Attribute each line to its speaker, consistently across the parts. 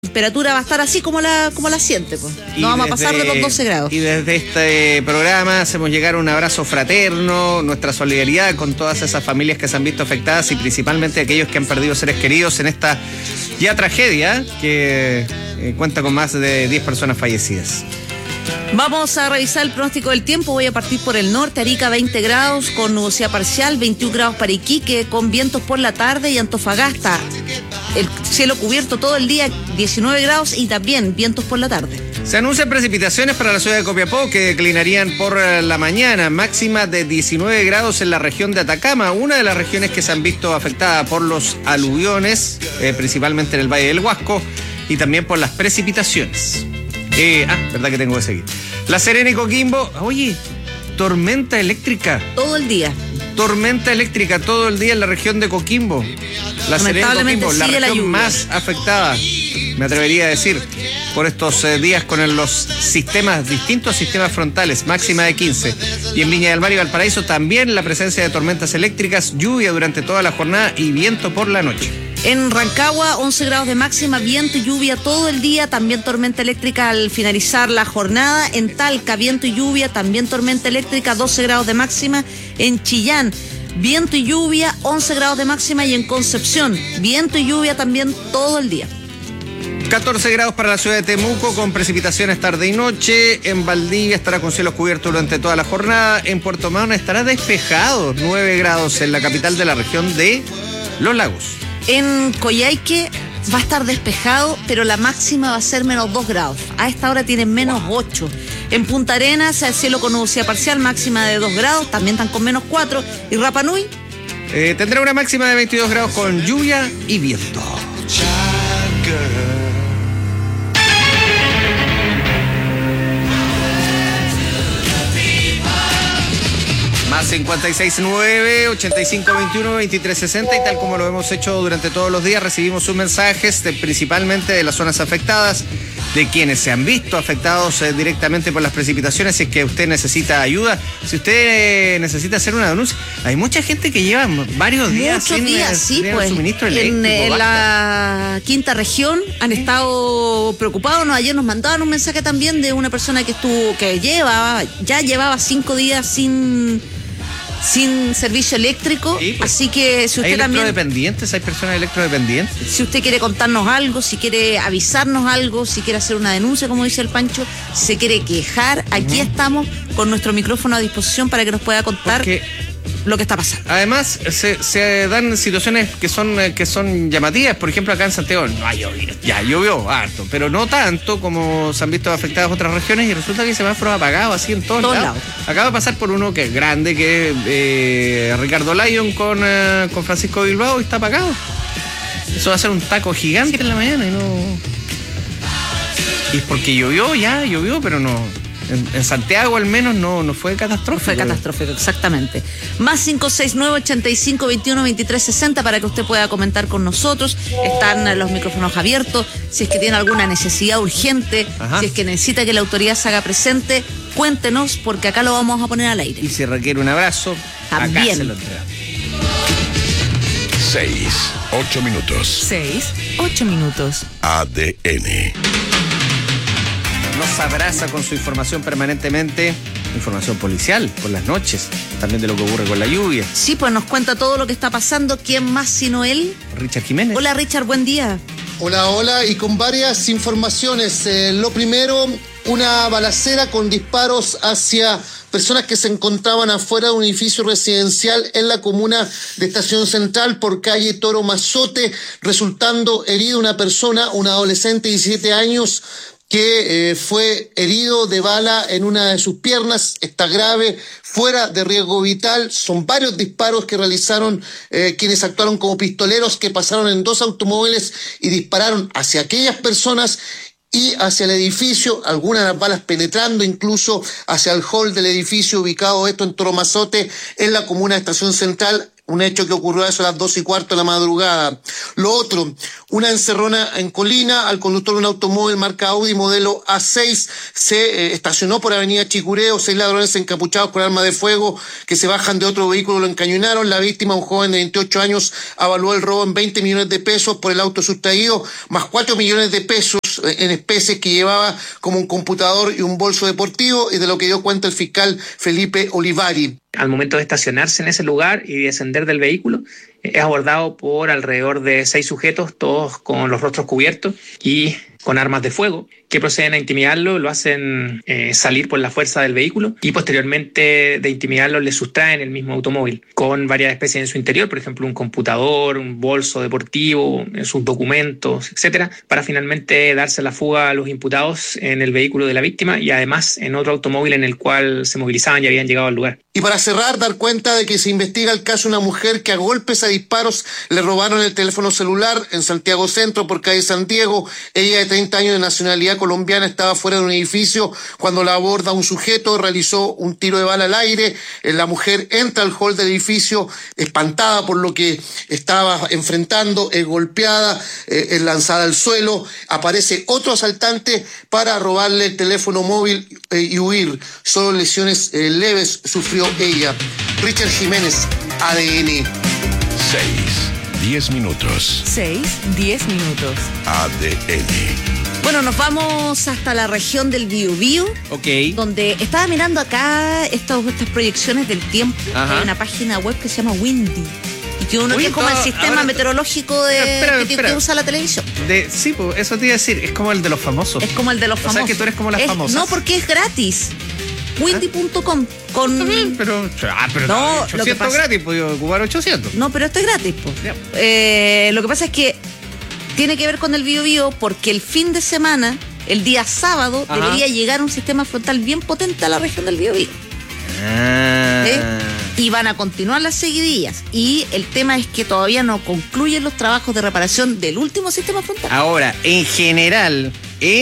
Speaker 1: temperatura va a estar así como la siente, pues. No vamos a pasar de los 12 grados.
Speaker 2: Y desde este programa hacemos llegar un abrazo fraterno, nuestra solidaridad con todas esas familias que se han visto afectadas y principalmente aquellos que han perdido seres queridos en esta ya tragedia que cuenta con más de 10 personas fallecidas.
Speaker 1: Vamos a revisar el pronóstico del tiempo. Voy a partir por el norte. Arica 20 grados con nubosidad parcial, 21 grados para Iquique con vientos por la tarde, y Antofagasta el cielo cubierto todo el día, 19 grados y también vientos por la tarde.
Speaker 2: Se anuncian precipitaciones para la ciudad de Copiapó que declinarían por la mañana, máxima de 19 grados en la región de Atacama, una de las regiones que se han visto afectadas por los aluviones, principalmente en el Valle del Huasco, y también por las precipitaciones. Verdad que tengo que seguir. La Serena y Coquimbo, oye, tormenta eléctrica.
Speaker 1: Todo el día.
Speaker 2: Tormenta eléctrica todo el día en la región de Coquimbo. La Serena y Coquimbo, la región más afectada, me atrevería a decir, por estos días con los distintos sistemas frontales, máxima de 15. Y en Viña del Mar y Valparaíso también la presencia de tormentas eléctricas, lluvia durante toda la jornada y viento por la noche.
Speaker 1: En Rancagua, 11 grados de máxima, viento y lluvia todo el día, también tormenta eléctrica al finalizar la jornada. En Talca, viento y lluvia, también tormenta eléctrica, 12 grados de máxima. En Chillán, viento y lluvia, 11 grados de máxima. Y en Concepción, viento y lluvia también todo el día.
Speaker 2: 14 grados para la ciudad de Temuco, con precipitaciones tarde y noche. En Valdivia estará con cielos cubiertos durante toda la jornada. En Puerto Montt estará despejado, 9 grados en la capital de la región de Los Lagos.
Speaker 1: En Coyhaique va a estar despejado, pero la máxima va a ser menos 2 grados. A esta hora tienen menos 8. En Punta Arenas, el cielo con nubosidad parcial, máxima de 2 grados, también están con menos 4. Y Rapa Nui
Speaker 2: tendrá una máxima de 22 grados con lluvia y viento. Más 569-8521-2360, y tal como lo hemos hecho durante todos los días, recibimos sus mensajes principalmente de las zonas afectadas, de quienes se han visto afectados directamente por las precipitaciones. Si es que usted necesita ayuda, si usted necesita hacer una denuncia, hay mucha gente que lleva varios días sin suministro eléctrico.
Speaker 1: En la quinta región han estado preocupados. Ayer nos mandaban un mensaje también de una persona que ya llevaba 5 días sin servicio eléctrico, sí, pues. Así que si usted también...
Speaker 2: Hay personas electrodependientes.
Speaker 1: Si usted quiere contarnos algo, si quiere avisarnos algo, si quiere hacer una denuncia, como dice el Pancho, si se quiere quejar, aquí estamos con nuestro micrófono a disposición para que nos pueda contar lo que está pasando.
Speaker 2: Además, se dan situaciones que son llamativas. Por ejemplo, acá en Santiago no ha llovido. Ya llovió harto, pero no tanto como se han visto afectadas otras regiones, y resulta que el semáforo ha apagado así en todos lados. Acaba de pasar por uno que es grande, que es Ricardo Lyon con Francisco Bilbao, y está apagado. Eso va a ser un taco gigante en la mañana y no... Y es porque llovió, pero no... En Santiago al menos no fue catastrófico.
Speaker 1: Fue catastrófico, exactamente. Más 569-8521-2360 para que usted pueda comentar con nosotros. Están los micrófonos abiertos. Si es que tiene alguna necesidad urgente, si es que necesita que la autoridad se haga presente, cuéntenos, porque acá lo vamos a poner al aire.
Speaker 2: Y si requiere un abrazo,
Speaker 1: también.
Speaker 2: Acá se lo entregamos.
Speaker 3: 6-8 minutos.
Speaker 4: 6-8 minutos.
Speaker 3: ADN.
Speaker 2: Nos abraza con su información permanentemente, información policial por las noches, también de lo que ocurre con la lluvia.
Speaker 1: Sí, pues nos cuenta todo lo que está pasando. ¿Quién más sino él?
Speaker 2: Richard Jiménez.
Speaker 1: Hola Richard, buen día.
Speaker 5: Hola, y con varias informaciones. Lo primero, una balacera con disparos hacia personas que se encontraban afuera de un edificio residencial en la comuna de Estación Central por calle Toro Mazote, resultando herida una persona, un adolescente de 17 años, que fue herido de bala en una de sus piernas, está grave, fuera de riesgo vital. Son varios disparos que realizaron quienes actuaron como pistoleros, que pasaron en 2 automóviles y dispararon hacia aquellas personas y hacia el edificio, algunas de las balas penetrando incluso hacia el hall del edificio ubicado esto en Toro Mazote, en la comuna de Estación Central. un hecho que ocurrió a eso a las 2:15 de la madrugada. Lo otro, una encerrona en Colina. Al conductor de un automóvil marca Audi modelo A6 se estacionó por avenida Chicureo. 6 ladrones encapuchados con armas de fuego que se bajan de otro vehículo lo encañonaron. La víctima, un joven de 28 años, evaluó el robo en 20 millones de pesos por el auto sustraído, más 4 millones de pesos en especies que llevaba, como un computador y un bolso deportivo, y de lo que dio cuenta el fiscal Felipe Olivari.
Speaker 6: Al momento de estacionarse en ese lugar y descender del vehículo, es abordado por alrededor de 6 sujetos, todos con los rostros cubiertos y con armas de fuego, que proceden a intimidarlo, lo hacen salir por la fuerza del vehículo y posteriormente de intimidarlo le sustraen el mismo automóvil con varias especies en su interior, por ejemplo un computador, un bolso deportivo, sus documentos, etcétera, para finalmente darse la fuga a los imputados en el vehículo de la víctima y además en otro automóvil en el cual se movilizaban y habían llegado al lugar.
Speaker 5: Y para cerrar, dar cuenta de que se investiga el caso de una mujer que a golpes, a disparos, le robaron el teléfono celular en Santiago Centro por calle San Diego. Ella, de 30 años, de nacionalidad colombiana, estaba fuera de un edificio cuando la aborda un sujeto, realizó un tiro de bala al aire. La mujer entra al hall del edificio espantada por lo que estaba enfrentando, es golpeada, es lanzada al suelo. Aparece otro asaltante para robarle el teléfono móvil y huir. Solo lesiones leves sufrió ella. Richard Jiménez, ADN.
Speaker 3: 10 minutos.
Speaker 4: 10 minutos.
Speaker 3: ADN.
Speaker 1: Bueno, nos vamos hasta la región del Biobío, donde estaba mirando acá estas proyecciones del tiempo.
Speaker 2: Ajá.
Speaker 1: Hay una página web que se llama Windy, y que uno es como el sistema meteorológico que usa la televisión.
Speaker 2: Sí, pues eso te iba a decir, es como el de los famosos.
Speaker 1: Es como el de los famosos.
Speaker 2: O sea que tú eres como las famosas.
Speaker 1: No, porque es gratis. Windy.com con...
Speaker 2: Está bien, pero
Speaker 1: No,
Speaker 2: 800
Speaker 1: lo que pasa...
Speaker 2: gratis, puedo ocupar 800.
Speaker 1: No, pero esto es gratis, po. Lo que pasa es que tiene que ver con el Biobío porque el fin de semana, el día sábado, debería llegar un sistema frontal bien potente a la región del Biobío. Y van a continuar las seguidillas. Y el tema es que todavía no concluyen los trabajos de reparación del último sistema frontal.
Speaker 2: Ahora, en general,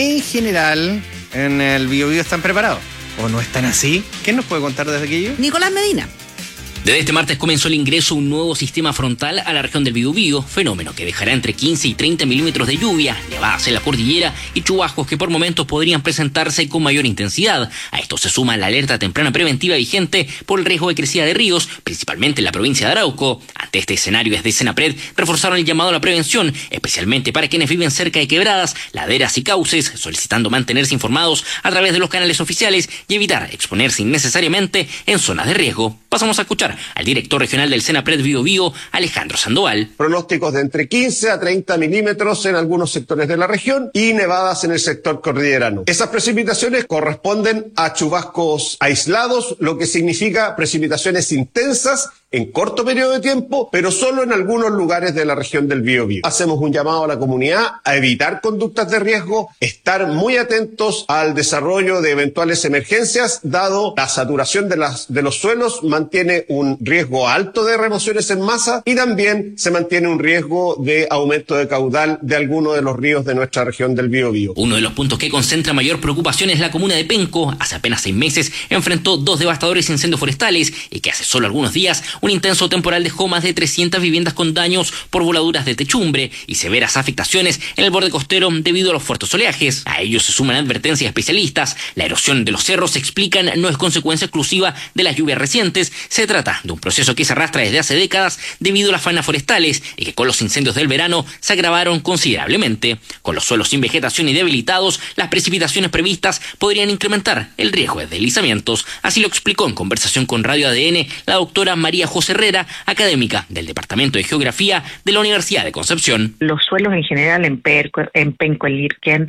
Speaker 2: en el Biobío están preparados. ¿O no están así? ¿Quién nos puede contar desde aquello?
Speaker 1: Nicolás Medina.
Speaker 7: Desde este martes comenzó el ingreso de un nuevo sistema frontal a la región del Biobío, fenómeno que dejará entre 15 y 30 milímetros de lluvia, nevadas en la cordillera y chubascos que por momentos podrían presentarse con mayor intensidad. A esto se suma la alerta temprana preventiva vigente por el riesgo de crecida de ríos, principalmente en la provincia de Arauco. Ante este escenario, desde Senapred reforzaron el llamado a la prevención, especialmente para quienes viven cerca de quebradas, laderas y cauces, solicitando mantenerse informados a través de los canales oficiales y evitar exponerse innecesariamente en zonas de riesgo. Pasamos a escuchar al director regional del Senapred Biobío, Alejandro Sandoval.
Speaker 8: Pronósticos de entre 15 a 30 milímetros en algunos sectores de la región y nevadas en el sector cordillerano. Esas precipitaciones corresponden a chubascos aislados, lo que significa precipitaciones intensas en corto periodo de tiempo, pero solo en algunos lugares de la región del Biobío. Hacemos un llamado a la comunidad a evitar conductas de riesgo, estar muy atentos al desarrollo de eventuales emergencias, dado la saturación de los suelos mantiene un riesgo alto de remociones en masa y también se mantiene un riesgo de aumento de caudal de algunos de los ríos de nuestra región del Biobío.
Speaker 7: Uno de los puntos que concentra mayor preocupación es la comuna de Penco. Hace apenas 6 meses enfrentó 2 devastadores incendios forestales y que hace solo algunos días un intenso temporal dejó más de 300 viviendas con daños por voladuras de techumbre y severas afectaciones en el borde costero debido a los fuertes oleajes. A ellos se suman advertencias de especialistas. La erosión de los cerros, explican, no es consecuencia exclusiva de las lluvias recientes. Se trata de un proceso que se arrastra desde hace décadas debido a las faenas forestales y que con los incendios del verano se agravaron considerablemente. Con los suelos sin vegetación y debilitados, las precipitaciones previstas podrían incrementar el riesgo de deslizamientos. Así lo explicó en conversación con Radio ADN la doctora María José Herrera, académica del Departamento de Geografía de la Universidad de Concepción.
Speaker 9: Los suelos en general en Penco, en Lirquén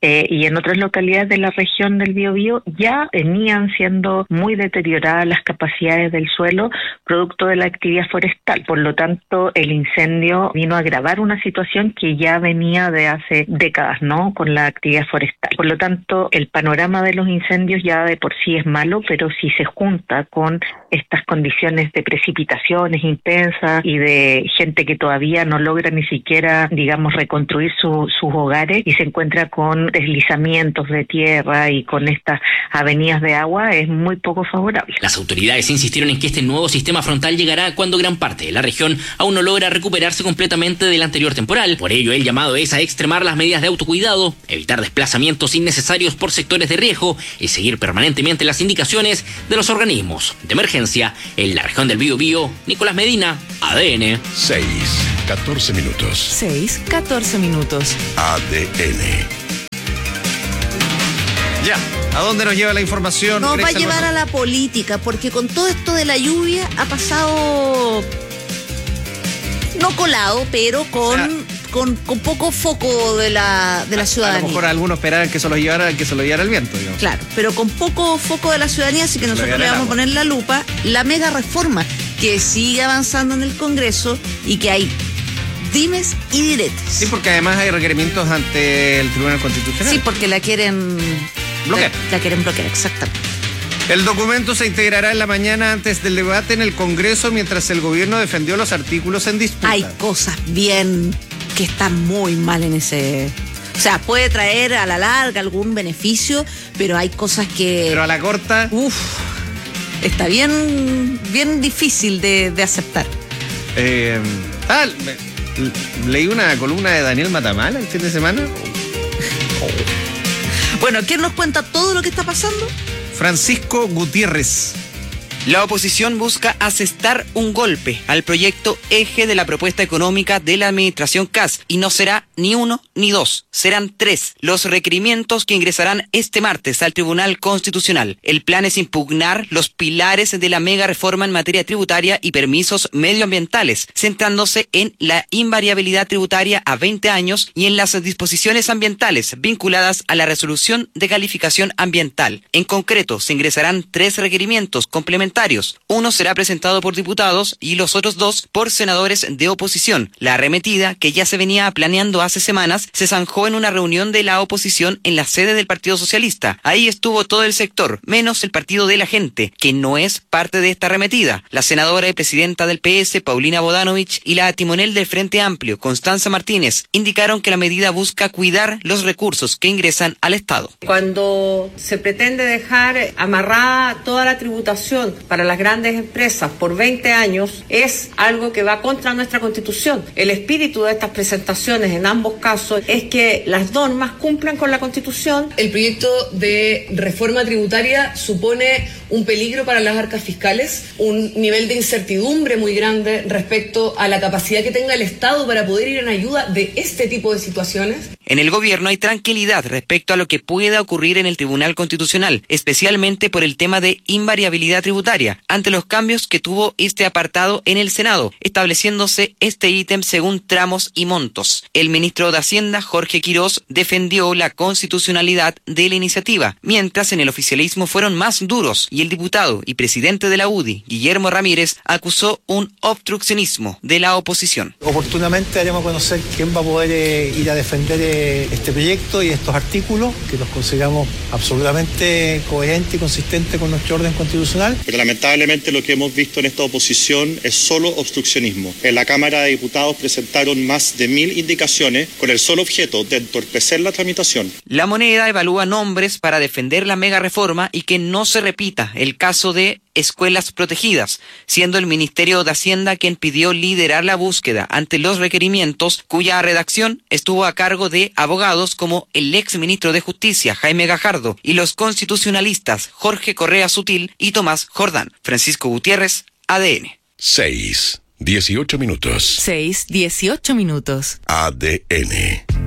Speaker 9: y en otras localidades de la región del Biobío ya venían siendo muy deterioradas las capacidades del suelo producto de la actividad forestal. Por lo tanto, el incendio vino a agravar una situación que ya venía de hace décadas, ¿no?, con la actividad forestal. Por lo tanto, el panorama de los incendios ya de por sí es malo, pero si se junta con estas condiciones de precipitación precipitaciones intensas y de gente que todavía no logra ni siquiera, digamos, reconstruir sus hogares y se encuentra con deslizamientos de tierra y con estas avenidas de agua, es muy poco favorable.
Speaker 7: Las autoridades insistieron en que este nuevo sistema frontal llegará cuando gran parte de la región aún no logra recuperarse completamente del anterior temporal. Por ello, el llamado es a extremar las medidas de autocuidado, evitar desplazamientos innecesarios por sectores de riesgo y seguir permanentemente las indicaciones de los organismos de emergencia. En la región del Biobío, Nicolás Medina, ADN.
Speaker 3: 6:14 minutos.
Speaker 4: 6:14 minutos.
Speaker 3: ADN.
Speaker 2: Ya, ¿a dónde nos lleva la información?
Speaker 1: Nos va a
Speaker 2: Grecia
Speaker 1: llevar
Speaker 2: Alonso?
Speaker 1: a la política, porque con todo esto de la lluvia ha pasado, no colado, pero con poco foco de la ciudadanía.
Speaker 2: A lo mejor algunos esperaban que se lo llevara el viento, digamos.
Speaker 1: Claro, pero con poco foco de la ciudadanía, así que nosotros le vamos a poner la lupa, la mega reforma que sigue avanzando en el Congreso y que hay dimes y diretes.
Speaker 2: Sí, porque además hay requerimientos ante el Tribunal Constitucional.
Speaker 1: Sí, porque la quieren
Speaker 2: bloquear.
Speaker 1: La quieren bloquear, exactamente.
Speaker 2: El documento se integrará en la mañana antes del debate en el Congreso mientras el gobierno defendió los artículos en disputa.
Speaker 1: Hay cosas bien que están muy mal en ese... O sea, puede traer a la larga algún beneficio, pero hay cosas que...
Speaker 2: Pero a la corta...
Speaker 1: Está bien difícil de aceptar.
Speaker 2: Leí una columna de Daniel Matamala el fin de semana.
Speaker 1: Bueno, ¿quién nos cuenta todo lo que está pasando?
Speaker 2: Francisco Gutiérrez.
Speaker 10: La oposición busca asestar un golpe al proyecto eje de la propuesta económica de la administración Kast y no será ni uno ni dos, serán 3 los requerimientos que ingresarán este martes al Tribunal Constitucional. El plan es impugnar los pilares de la mega reforma en materia tributaria y permisos medioambientales, centrándose en la invariabilidad tributaria a 20 años y en las disposiciones ambientales vinculadas a la resolución de calificación ambiental. En concreto, se ingresarán 3 requerimientos complementarios. Uno será presentado por diputados y los otros 2 por senadores de oposición. La arremetida, que ya se venía planeando hace semanas, se zanjó en una reunión de la oposición en la sede del Partido Socialista. Ahí estuvo todo el sector, menos el Partido de la Gente, que no es parte de esta arremetida. La senadora y presidenta del PS, Paulina Bodanovich, y la timonel del Frente Amplio, Constanza Martínez, indicaron que la medida busca cuidar los recursos que ingresan al Estado.
Speaker 11: Cuando se pretende dejar amarrada toda la tributación para las grandes empresas por 20 años, es algo que va contra nuestra Constitución. El espíritu de estas presentaciones en ambos casos es que las normas cumplan con la Constitución.
Speaker 12: El proyecto de reforma tributaria supone un peligro para las arcas fiscales, un nivel de incertidumbre muy grande respecto a la capacidad que tenga el Estado para poder ir en ayuda de este tipo de situaciones.
Speaker 10: En el gobierno hay tranquilidad respecto a lo que pueda ocurrir en el Tribunal Constitucional, especialmente por el tema de invariabilidad tributaria, ante los cambios que tuvo este apartado en el Senado, estableciéndose este ítem según tramos y montos. El ministro de Hacienda, Jorge Quirós, defendió la constitucionalidad de la iniciativa, mientras en el oficialismo fueron más duros y el diputado y presidente de la UDI, Guillermo Ramírez, acusó un obstruccionismo de la oposición.
Speaker 13: Oportunamente haremos conocer quién va a poder ir a defender este proyecto y estos artículos que los consideramos absolutamente coherentes y consistentes con nuestro orden constitucional.
Speaker 14: Pero lamentablemente lo que hemos visto en esta oposición es solo obstruccionismo. En la Cámara de Diputados presentaron más de 1000 indicaciones con el solo objeto de entorpecer la tramitación.
Speaker 10: La Moneda evalúa nombres para defender la mega reforma y que no se repita el caso de escuelas protegidas, siendo el Ministerio de Hacienda quien pidió liderar la búsqueda ante los requerimientos, cuya redacción estuvo a cargo de abogados como el exministro de Justicia, Jaime Gajardo, y los constitucionalistas Jorge Correa Sutil y Tomás Jordán. Francisco Gutiérrez, ADN.
Speaker 3: 6:18 minutos.
Speaker 4: 6:18 minutos.
Speaker 3: ADN.